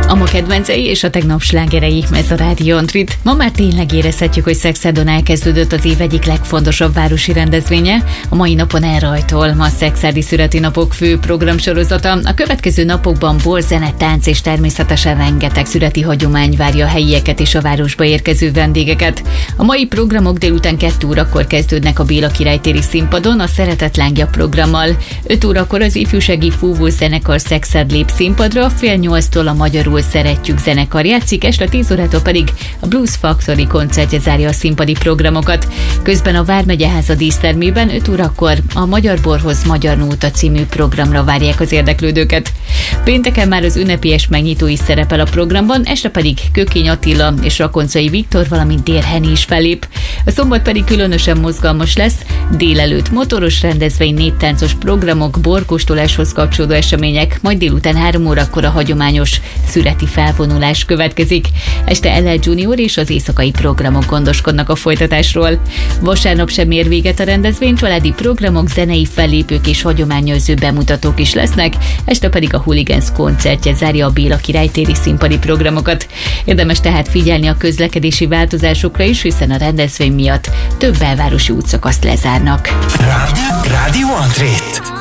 A ma kedvencei és a tegnap slágerei, ez a Rádió Antrit. Ma már tényleg érezhetjük, hogy Szekszádon elkezdődött az év egyik legfontosabb városi rendezvénye. A mai napon elrajtol a Szexádi Születinapok fő programsorozata. A következő napokban bor, zene, tánc és természetesen rengeteg születi hagyomány várja a helyieket és a városba érkező vendégeket. A mai programok délután 2 órakor kezdődnek a Béla Királytéri színpadon a Szeretet Lángja programmal. 5 órakor az ifjúsági fúvós zenekar Szexád lép színpadra, 7:30-tól a Magyarul Szeretjük zenekar játszik, este 10 órától pedig a Blues Factory koncertje zárja a színpadi programokat. Közben a Vármegyeháza dísztermében 5 órakor a Magyar Borhoz Magyar Nóta című programra várják az érdeklődőket. Pénteken már az ünnepélyes megnyitó is szerepel a programban, este pedig Kökény Attila és Rakoncai Viktor, valamint Dér Henny is fellép. A szombat pedig különösen mozgalmas lesz, délelőtt motoros rendezvény, néptáncos programok, borkóstoláshoz kapcsolódó események, majd délután 3 órakor a hagyományos születi felvonulás következik. Este LL Junior és az éjszakai programok gondoskodnak a folytatásról. Vasárnap sem ér véget a rendezvény, családi programok, zenei fellépők és hagyományőrző bemutatók is lesznek, este pedig a Hooligans koncertje zárja a Béla Királytéri színpadi programokat. Érdemes tehát figyelni a közlekedési változásokra is, hiszen a rendezvény miatt több belvárosi útszakaszt lezárnak. Rádió Antrit.